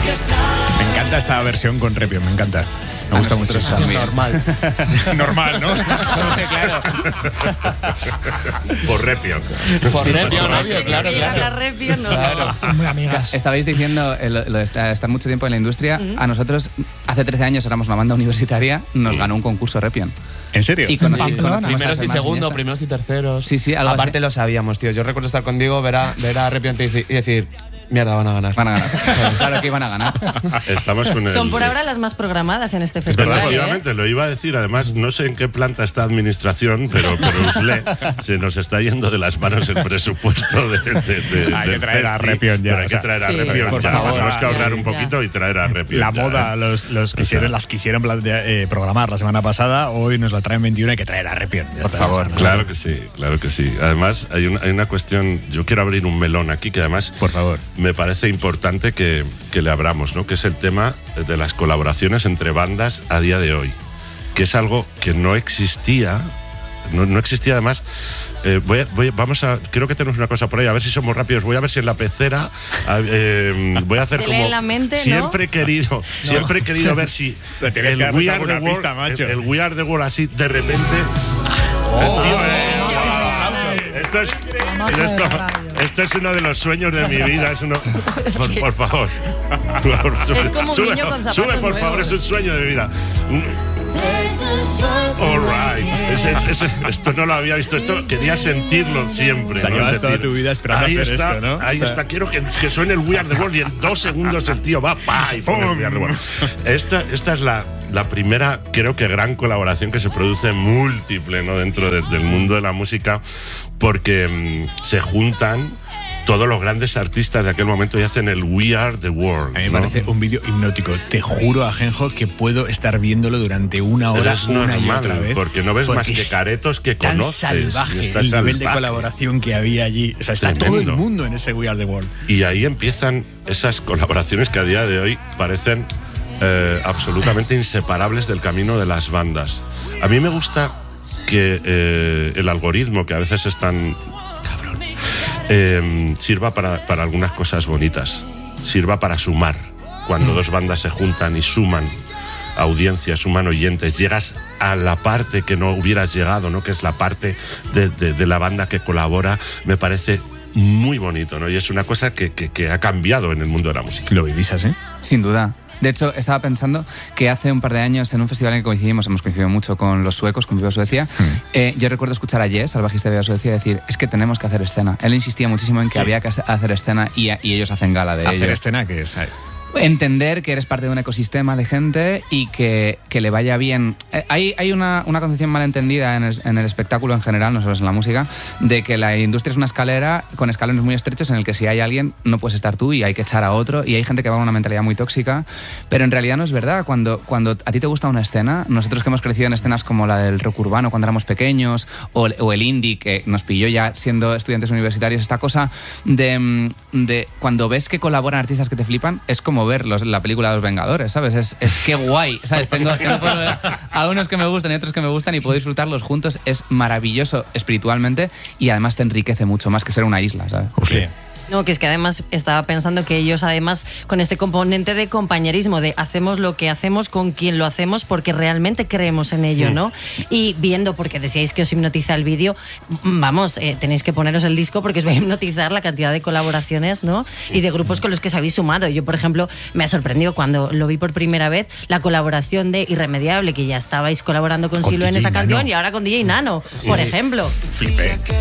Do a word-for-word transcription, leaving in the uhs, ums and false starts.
Me encanta esta versión con Repion, me encanta. Me gusta mucho. Normal. Normal, ¿no? Claro. Por Repion. Por Sí, Repion, por obvio, claro, claro. La Repion, no. Claro. Son muy amigas. Estabais diciendo eh, lo, lo de estar estar mucho tiempo en la industria. Uh-huh. A nosotros, hace trece años, éramos una banda universitaria, nos ganó un concurso Repion. ¿En serio? Y con, Sí. y con Primeros y segundos, primeros y terceros. Sí, sí, algo Aparte así. lo sabíamos, tío. Yo recuerdo estar contigo, ver a, ver a Repion y decir, mierda, van a ganar. Van a ganar. Claro que iban a ganar. Estamos con el... Son por ahora las más programadas en este Es festival. verdad, ¿eh? efectivamente, lo iba a decir. Además, no sé en qué planta está administración, pero, pero Usle se nos está yendo de las manos el presupuesto de, de, de, Hay que del traer a festi, Repion ya, pero hay o que sea, traer a sí, Repion. por Ya, favor. tenemos que ahorrar Ya, un ya. poquito y traer a Repion. La ya, moda, ¿eh? los, los quisieron, O sea, las quisieron plante- eh, programar la semana pasada, hoy nos la traen veintiuno, hay que traer a Repion. Ya Por está, favor. o sea, Claro que sí, claro que sí. Además, hay una, hay una cuestión, yo quiero abrir un melón aquí que además Por favor. me parece importante que, que le abramos, ¿no? Que es el tema de las colaboraciones entre bandas a día de hoy, que es algo que no existía, no, no existía además. Eh, voy a- voy a- vamos a, creo que tenemos una cosa por ahí, a ver si somos rápidos. Voy a ver si en la pecera a- eh, voy a hacer Te como lee la mente, ¿no? siempre he querido, siempre he querido ver si Pero tienes que darnos We Are alguna the World, pista, macho. el, el We Are the World así de repente. Oh, Tío, eh, eh, eh, esto es, magia de esto, la radio. esto es uno de los sueños de mi vida. Es uno, por, por favor. Por favor, sube, Es como un sube, niño con zapatos sube, por favor, nuevos. es un sueño de mi vida. All right. Ese- ese- ese- esto no lo había visto, esto quería sentirlo siempre. O sea, ¿no? llevas Es toda decir, tu vida esperando ahí hacer está, esto, ¿no? Ahí O sea- está, quiero que, que suene el We Are the World y en dos segundos el tío va, pa, y pone el We Are the World. Esta, esta es la, la primera, creo que gran colaboración que se produce múltiple, ¿no? Dentro de- del mundo de la música, porque mm, se juntan todos los grandes artistas de aquel momento y hacen el We Are the World. A mí me ¿no? parece un vídeo hipnótico. Te juro, Ajenjo, que puedo estar viéndolo durante una hora, Es una y normal, otra vez. porque no ves más que es caretos que tan conoces. salvaje y está el nivel de salvaje. colaboración que había allí. O sea, está todo Tremendo. el mundo en ese We Are the World. Y ahí empiezan esas colaboraciones que a día de hoy parecen eh, absolutamente inseparables del camino de las bandas. A mí me gusta que eh, el algoritmo, que a veces es tan cabrón, eh, sirva para, para algunas cosas bonitas, sirva para sumar. Cuando dos bandas se juntan y suman audiencias, suman oyentes, llegas a la parte que no hubieras llegado, ¿no? Que es la parte de, de, de la banda que colabora. Me parece muy bonito, ¿no? Y es una cosa que, que, que ha cambiado en el mundo de la música. Lo vivís así. Sin duda. De hecho, estaba pensando que hace un par de años en un festival en que coincidimos, hemos coincidido mucho con los suecos, con Viva Suecia, Mm. eh, yo recuerdo escuchar a Jess, al bajista de Viva Suecia, decir, es que tenemos que hacer escena. Él insistía muchísimo en que Sí. había que hacer escena y, y ellos hacen gala de Hacer ello. escena que es... Entender que eres parte de un ecosistema de gente y que, que le vaya bien. Eh, Hay, hay una, una concepción malentendida en el, en el espectáculo en general, no solo en la música, de que la industria es una escalera con escalones muy estrechos en el que si hay alguien no puedes estar tú y hay que echar a otro, y hay gente que va con una mentalidad muy tóxica, pero en realidad no es verdad. Cuando, cuando a ti te gusta una escena, nosotros que hemos crecido en escenas como la del rock urbano cuando éramos pequeños, o, el- o el indie que nos pilló ya siendo estudiantes universitarios, esta cosa de, mm, de cuando ves que colaboran artistas que te flipan, es como verlos en la película de Los Vengadores, ¿sabes? Es, es que guay, ¿sabes? Tengo, tengo puedo ver a unos que me gustan y otros que me gustan y puedo disfrutarlos juntos. Es maravilloso espiritualmente y además te enriquece mucho más que ser una isla, ¿sabes? Sí. No, que es que además estaba pensando que ellos además con este componente de compañerismo, de hacemos lo que hacemos con quien lo hacemos porque realmente creemos en ello, ¿no? Y viendo, porque decíais que os hipnotiza el vídeo, vamos, eh, tenéis que poneros el disco porque os va a hipnotizar la cantidad de colaboraciones, ¿no? Y de grupos con los que os habéis sumado. Yo, por ejemplo, me ha sorprendido cuando lo vi por primera vez, la colaboración de Irremediable, que ya estabais colaborando con, Con Silo en D J esa canción Nano. y ahora con D J Nano, por ejemplo. Flipé.